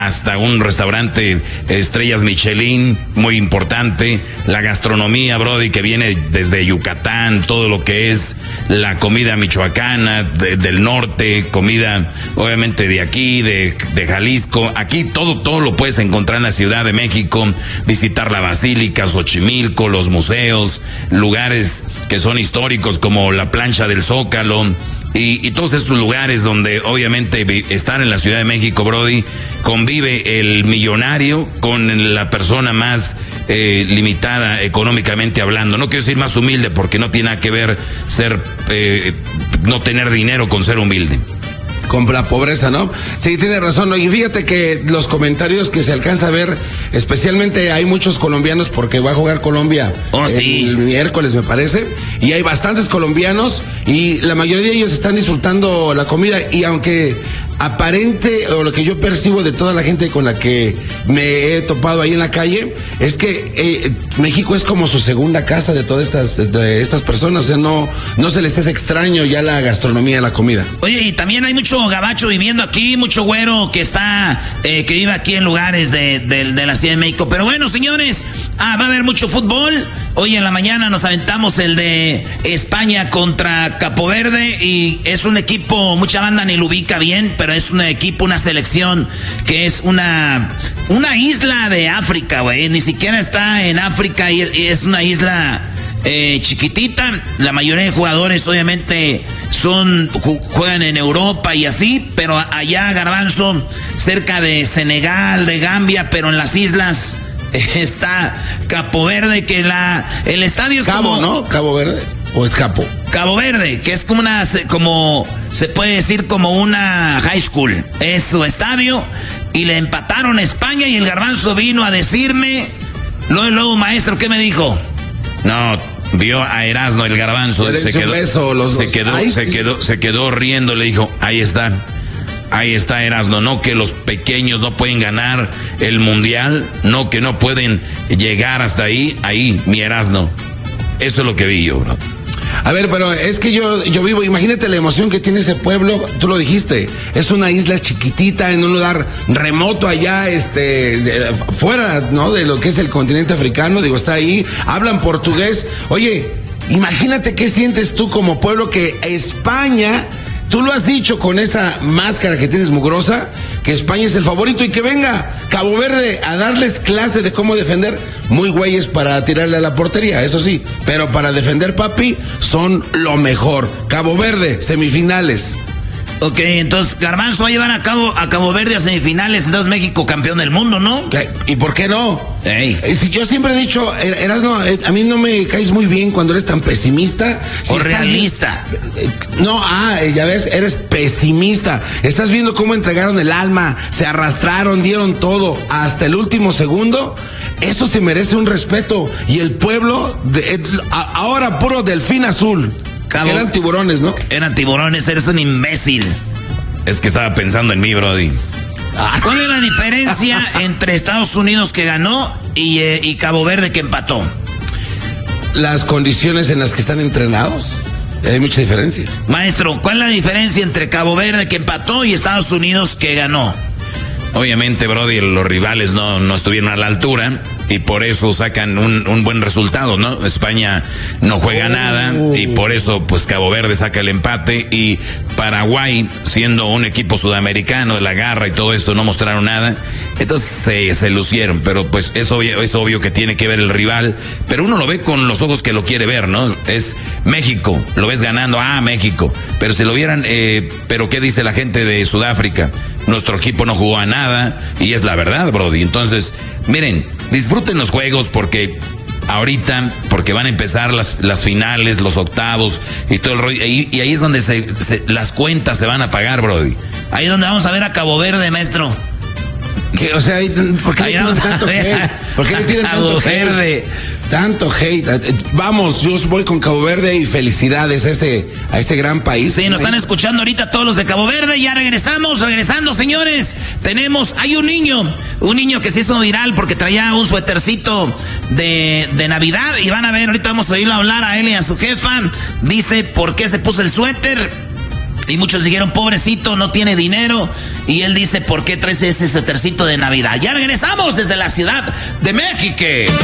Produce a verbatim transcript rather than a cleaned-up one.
hasta un restaurante estrellas Michelin muy importante, la gastronomía, Brody, que viene desde Yucatán, todo lo que es la comida michoacana, de, del norte, comida obviamente de aquí, de, de Jalisco, aquí todo, todo lo puedes encontrar en la Ciudad de México, visitar la Basílica, Xochimilco, los museos, lugares que son históricos como la plancha del Zócalo, Y, y todos estos lugares donde obviamente estar en la Ciudad de México, Brody, convive el millonario con la persona más eh, limitada económicamente hablando. No quiero decir más humilde porque no tiene nada que ver ser, eh, no tener dinero con ser humilde. Con la pobreza, ¿no? Sí, tiene razón. Y fíjate que los comentarios que se alcanza a ver, especialmente hay muchos colombianos porque va a jugar Colombia oh, sí. el miércoles, me parece, y hay bastantes colombianos y la mayoría de ellos están disfrutando la comida, y aunque aparente, o lo que yo percibo de toda la gente con la que me he topado ahí en la calle, es que eh, México es como su segunda casa de todas estas, de estas personas. O sea, no, no se les es extraño ya la gastronomía, la comida. Oye, y también hay mucho gabacho viviendo aquí, mucho güero que está, eh, que vive aquí en lugares de, de, de la Ciudad de México. Pero bueno, señores, ah, va a haber mucho fútbol. Hoy en la mañana nos aventamos el de España contra Capo Verde, y es un equipo, mucha banda ni lo ubica bien, pero es un equipo, una selección que es una una isla de África, güey. Ni siquiera está en África, y es una isla eh, chiquitita. La mayoría de jugadores obviamente son juegan en Europa y así, pero allá, Garbanzo, cerca de Senegal, de Gambia, pero en las islas está Capo Verde, que la el estadio es Cabo, como, ¿no? Cabo Verde. ¿O es Capo? Cabo Verde, que es como una, como, se puede decir como una high school. Es su estadio, y le empataron a España, y el Garbanzo vino a decirme, luego, luego, maestro, ¿qué me dijo? No, vio a Erasno, el Garbanzo, se quedó, beso, los se dos. quedó, Ay, se sí. quedó, se quedó riendo, le dijo, ahí está. Ahí está Erasno, no que los pequeños no pueden ganar el mundial, no que no pueden llegar hasta ahí, ahí, mi Erasno. Eso es lo que vi yo, bro. A ver, pero es que yo, yo vivo, imagínate la emoción que tiene ese pueblo, tú lo dijiste, es una isla chiquitita en un lugar remoto allá, este, de, fuera, ¿no? De lo que es el continente africano, digo, está ahí, hablan portugués. Oye, imagínate qué sientes tú como pueblo, que España, tú lo has dicho con esa máscara que tienes mugrosa, que España es el favorito, y que venga Cabo Verde a darles clase de cómo defender. Muy güeyes para tirarle a la portería, eso sí, pero para defender, papi, son lo mejor. Cabo Verde, semifinales. Ok, entonces Garbanzo va a llevar a Cabo, a Cabo Verde a semifinales, entonces México campeón del mundo, ¿no? ¿Qué? ¿Y por qué no? Ey. Si yo siempre he dicho, Erasno, a mí no me caes muy bien cuando eres tan pesimista. Si o realista. Bien, no, ah, ya ves, eres pesimista. Estás viendo cómo entregaron el alma, se arrastraron, dieron todo hasta el último segundo. Eso se merece un respeto. Y el pueblo, de, ahora puro delfín azul. Cabo, eran tiburones, ¿no? Eran tiburones, eres un imbécil. Es que estaba pensando en mí, Brody. ¿Cuál es la diferencia entre Estados Unidos, que ganó, y, eh, y Cabo Verde, que empató? Las condiciones en las que están entrenados. Hay mucha diferencia. Maestro, ¿cuál es la diferencia entre Cabo Verde, que empató, y Estados Unidos, que ganó? Obviamente, Brody, los rivales no, no estuvieron a la altura, y por eso sacan un, un buen resultado, ¿no? España no juega oh. nada, y por eso pues Cabo Verde saca el empate, y Paraguay, siendo un equipo sudamericano de la garra y todo esto, no mostraron nada. Entonces se, se lucieron, pero pues es obvio, es obvio que tiene que ver el rival, pero uno lo ve con los ojos que lo quiere ver, ¿no? Es México, lo ves ganando, ah, México, pero si lo vieran, eh, pero ¿qué dice la gente de Sudáfrica? Nuestro equipo no jugó a nada, y es la verdad, Brody. Entonces, miren, disfruten los juegos, porque ahorita, porque van a empezar las, las finales, los octavos y todo el rollo, y, y ahí es donde se, se, las cuentas se van a pagar, Brody. Ahí es donde vamos a ver a Cabo Verde, maestro. ¿Qué? O sea, ¿por qué le tiran tanto hate? ¿Por qué le tiran tanto hate? Tanto hate. Vamos, yo voy con Cabo Verde, y felicidades a ese, a ese gran país. Sí, nos están escuchando ahorita todos los de Cabo Verde. Ya regresamos, regresando, señores. Tenemos, hay un niño, un niño que se hizo viral porque traía un suétercito de, de Navidad. Y van a ver, ahorita vamos a oírlo hablar a él y a su jefa. Dice por qué se puso el suéter. Y muchos dijeron, pobrecito, no tiene dinero. Y él dice, ¿por qué traes este suétercito de Navidad? Ya regresamos desde la Ciudad de México.